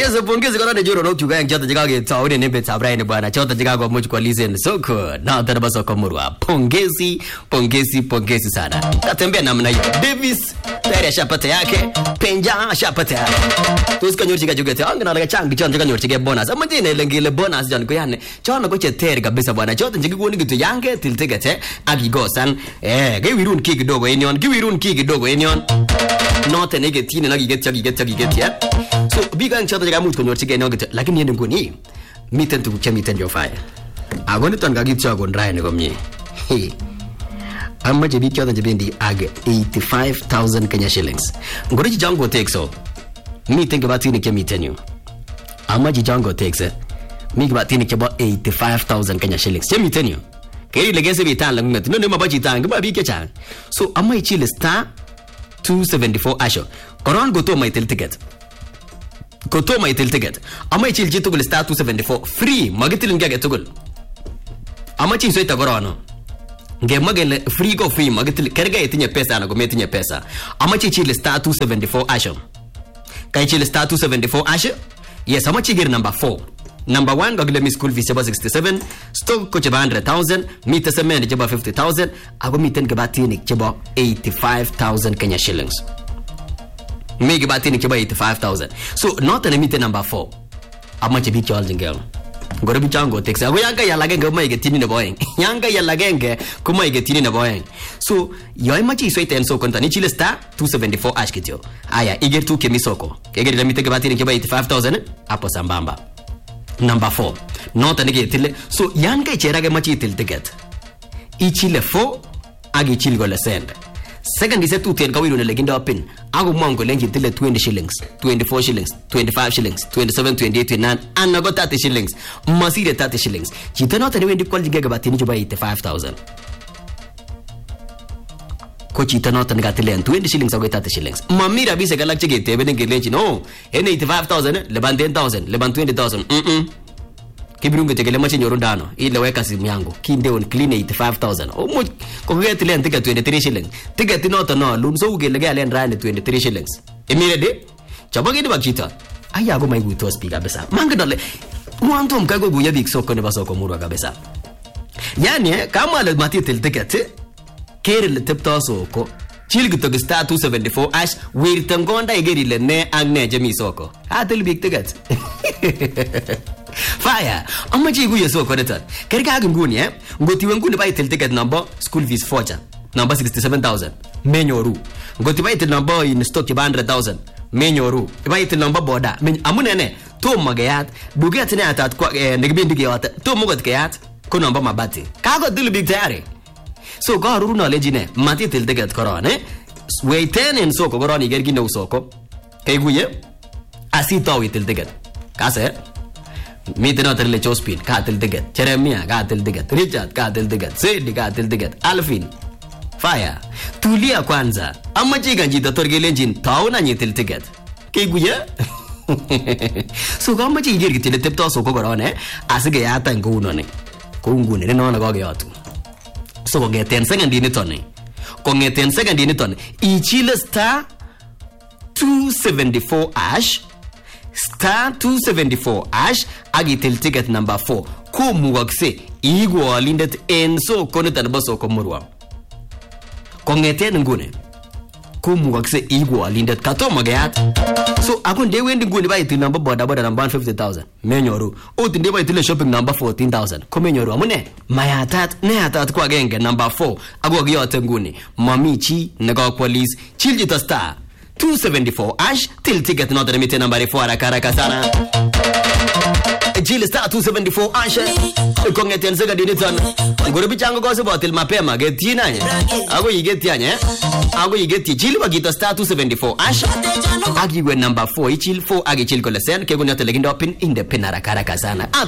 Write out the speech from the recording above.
Yes, pongezi kwa Joro Rotu gang chota jikage tauri nipe tabraini bwana chota jikage moja kwa listen soko na tena soko murwa. Pongezi sana. Katembea namna hiyo. Davis tayari ashapata yake, Penja ashapata yake. Tusika nyorchika jugete anga na changi chonja nyorchike bonus. Ama jine lengile bonus jan ko yane. Chona ko cheteri kabisa bwana. Chota jikigoni gitu yange tiltegete agigosan. Giwirun kidogo enion. Not an egetine na giget ya. So big and chota jamu konyorchike no gitu. Lakini yende ngoni. Miten tu chemiten jo fire. Agoni ton gagitcho gon rai ne komye. Amma je bikyo dan jebendi ag 85,000 Kenya shillings. Ngori jango takes me think about it miten you. Amma je jango takes me about it about 85,000 Kenya shillings. Miten you. Keri legese bitan lang met. No mabaji tang ba bike chan. So amma ichile star 274 asho. Koron goto my ticket. Amma ichile jitugul star 274 free magitil ngage tugul. Amma chi soita gorono. Magel free go free magatil kerga itinye pesa na gometinye pesa. Ama chichile star 274 asho. Kai chile star 274 asho. Yes, ama chigir number 4. Number 1 gogile mi school fees about 67, stock ko chaba 100,000, meet semen chaba 50,000, ago miten ke batini chaba 85,000 Kenya shillings. Me ke batini chaba 85,000. So not an meet number 4. Ama chibi charging girl. Ngore bichango texa go yanga ya lagenge kuma igetini na boyeng yanga ya lagenge kuma igetini na boyeng so yoy machi soite enso konta ni chile star 274 ashkitio aya iger tu kemisoko egeri la mitege batini ke 85,000 apo sambamba. Number 4 not anige tile so yanga icherage machi til ticket ichile 4 agi chil go la send second is a 210 kawiru ne leginda pin ago mongo lengi tile 20 shillings 24 shillings 25 shillings 27 28 29 anago 30 shillings masire 30 shillings chitano tani wendi kwal jigega batini juba 85,000 ko chitano tani gatile 20 shillings ago 30 shillings mamira bise galak chige tebe ne gelenchi no ene 85,000 leban 10,000 leban 20,000 Kibirunge tegele machi nyorundano ile weka simu yangu kinde on clean 85,000 omo ko gete len ticket 23 shillings ticket noto no lunso ugele gale rand 23 shillings emire de chabage de bakita aya go mai guto speaker besa mangdole mwanto mkago buya big soko ne basoko murwa kabisa yani kama le matitel ticket kere le tepto soko chilgu to star 274 ash wirtangonda igeri le ne agne jemi soko atel big ticket Fire. Amma jigu yeso konetan. Kerga nguni ngoti wenguni ba itel ticket number school fees forger. Number 67,000. Menyoru. Ngoti ba itel number in stock 100,000. Menyoru. Ba itel number boda. Amunene to magayat buget ne atat kwa negbindi gyat. To mugot gyat ko number mabati. Kago dil big tayari. So go ruru knowledge ne mati itel ticket korone. Waiten en soko goroni gergi no soko. Keguye asito itel ticket. Kase Miteno terle Chospin, Katil Ticket, Jeremia, Katil Ticket, Richard, Katil Ticket, Sedi, Katil Ticket, Alfin, Fire, Tulia Kwanza, Amachigan Jita Torgilenjin, Tauna Nitil Ticket. Kiguya? So how much you get to the Tiptos of Gogorone, Asagayata and Gunone, Kunguni, and on a Gogiatu. So get 10 seconds in it on it. Conget 10 seconds in it on Ichila star 274 ash. Star 274 ash agitel ticket number 4 kumwakse igwo alindet enso konetan baso komurwa kongeten ngune kumwakse igwo alindet katoma gayat so akun de wendi ngune ba itil number boda number 50,000 menyoru otinde ba itil shopping number 14,000 komenyoru amune mayatat ne atat kwa genge number 4 agwo gyote ngune mamichi nego police chiljita star 274 ash till ticket not the meeting number 4 haraka sana Jile star 274 ash kongeten sega diniton ngoro bichango gose botil mapema getina ago yigetianye ago yigeti jile bagita star 274 ash agi we number 4 ichil 4 agi chil kolesen ke gonya telegindo pin in the pin haraka sana